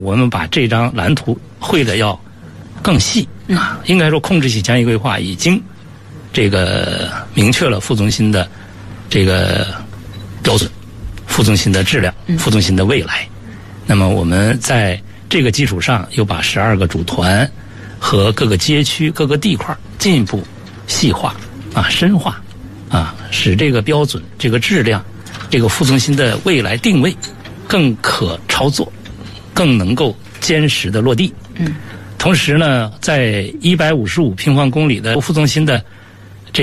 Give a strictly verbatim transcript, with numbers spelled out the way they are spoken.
我们把这张蓝图绘的要更细啊，应该说控制系强协规划已经这个明确了副中心的这个标准、副中心的质量、副中心的未来。那么我们在这个基础上，又把十二个组团和各个街区、各个地块进一步细化啊、深化啊，使这个标准、这个质量、这个副中心的未来定位更可操作，更能够坚实的落地。嗯。同时呢，在一百五十五平方公里的副中心的